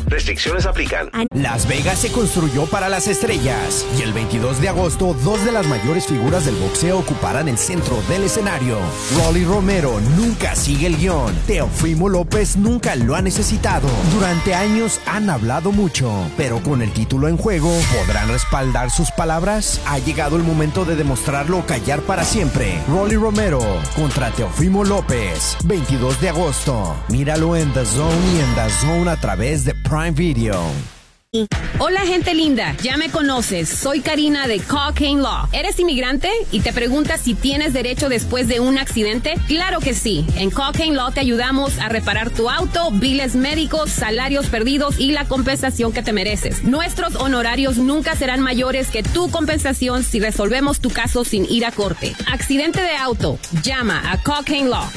Restricciones aplican. Las Vegas se construyó para las estrellas y el 22 de agosto, dos de las mayores figuras del boxeo ocuparán el centro del escenario. Rolly Romero nunca sigue el guión. Teofimo López nunca lo ha necesitado. Durante años han hablado mucho, pero con el título en juego, ¿podrán respaldar sus palabras? Ha llegado el momento de demostrarlo o callar para siempre. Rolly Romero contra Teofimo López, 22 de agosto. Míralo en The Zone y en The Zone a través de Prime Video. Hola gente linda, ya me conoces, soy Karina de Cocaine Law. ¿Eres inmigrante y te preguntas si tienes derecho después de un accidente? Claro que sí, en Cocaine Law te ayudamos a reparar tu auto, biles médicos, salarios perdidos y la compensación que te mereces. Nuestros honorarios nunca serán mayores que tu compensación si resolvemos tu caso sin ir a corte. Accidente de auto, llama a Cocaine Law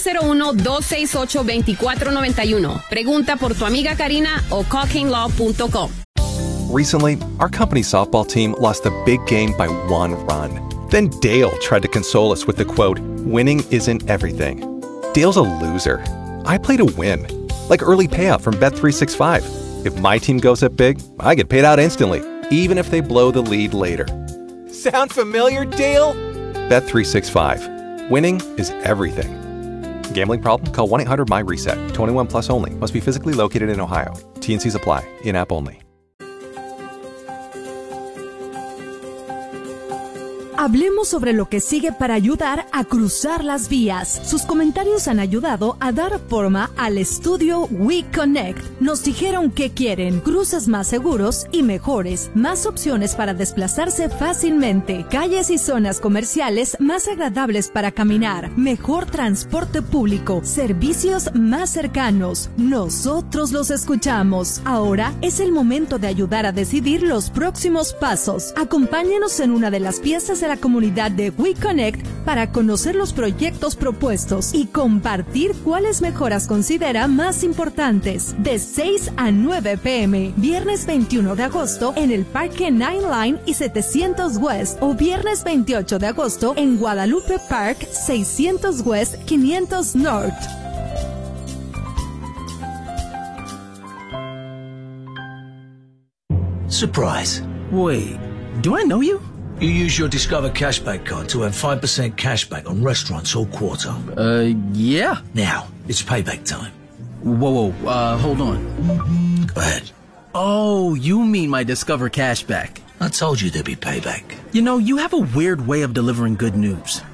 801-268-2491. Pregunta por tu amiga Karina o cocainelaw.com. Recently, our company's softball team lost a big game by 1 run. Then Dale tried to console us with the quote, "Winning isn't everything." Dale's a loser. I play to win, like early payout from Bet365. If my team goes up big, I get paid out instantly, even if they blow the lead later. Sound familiar, Dale? Bet365. Winning is everything. Gambling problem? Call 1-800-MY-RESET. 21 plus only. Must be physically located in Ohio. T&Cs apply. In-app only. Hablemos sobre lo que sigue para ayudar a cruzar las vías. Sus comentarios han ayudado a dar forma al estudio We Connect. Nos dijeron que quieren cruces más seguros y mejores, más opciones para desplazarse fácilmente, calles y zonas comerciales más agradables para caminar, mejor transporte público, servicios más cercanos. Nosotros los escuchamos. Ahora es el momento de ayudar a decidir los próximos pasos. Acompáñenos en una de las piezas de la comunidad de We Connect para conocer los proyectos propuestos y compartir cuáles mejoras considera más importantes. De 6 a 9 p.m. viernes 21 de agosto en el Parque 9 Line y 700 West o viernes 28 de agosto en Guadalupe Park 600 West 500 North. Surprise. Wait, do I know you? You use your Discover Cashback card to earn 5% cashback on restaurants all quarter. Yeah. Now, it's payback time. Whoa, hold on. Go ahead. Oh, you mean my Discover Cashback. I told you there'd be payback. You know, you have a weird way of delivering good news.